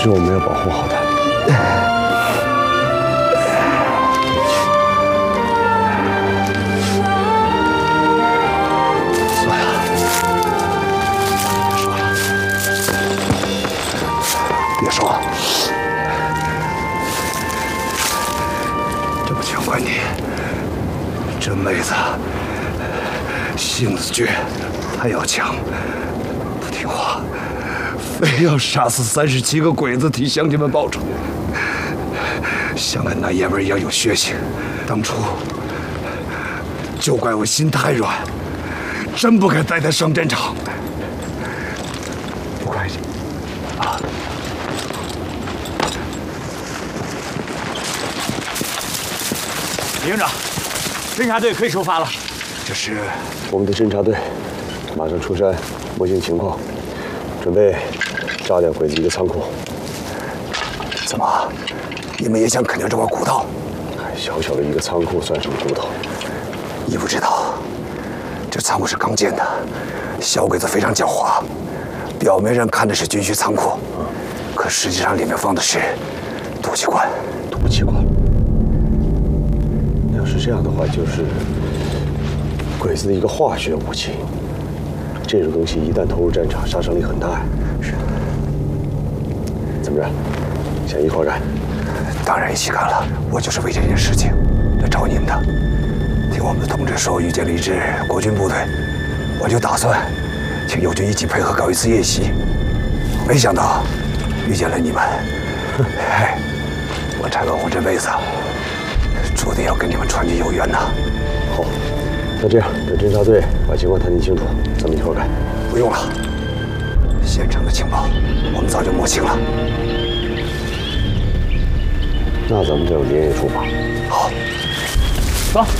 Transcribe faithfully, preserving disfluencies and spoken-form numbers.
是我们要保护好的。算了，别说了，别说了，这不全怪你。这妹子性子倔，她要强，不听话。 非要杀死三十七个鬼子替乡亲们报仇，像俺那爷们一样有血性。当初就怪我心太软，真不该带他上战场。不怪你啊！ 李营长，侦察队可以出发了。 这是我们的侦察队，马上出山摸清情况，准备。 炸掉鬼子一个仓库，怎么？你们也想啃掉这块骨头？小小的一个仓库算什么骨头？你不知道，这仓库是刚建的，小鬼子非常狡猾，表面上看的是军需仓库，可实际上里面放的是毒气罐。毒气罐？要是这样的话，就是鬼子的一个化学武器。这种东西一旦投入战场，杀伤力很大呀。是。 怎么着？想一块干？当然一起干了。我就是为这件事情来找你们的。听我们的同志说，遇见了一支国军部队，我就打算请友军一起配合搞一次夜袭。没想到遇见了你们。哎，我柴万红这辈子注定要跟你们川军有缘呐。好，那这样，等侦察队把情况探听清楚，咱们一块干。不用了。 县城的情报，我们早就摸清了。那咱们就连夜出发。好，走。